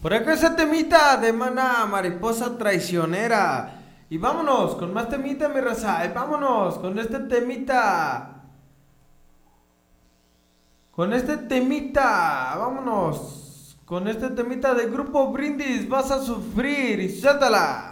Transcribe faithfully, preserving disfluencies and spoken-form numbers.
Por acá ese temita de Maná, mariposa traicionera. Y vámonos con más temita, mi raza. Y vámonos con este temita. Con este temita. Vámonos. Con este temita de Grupo Brindis. Vas a sufrir y suéltala.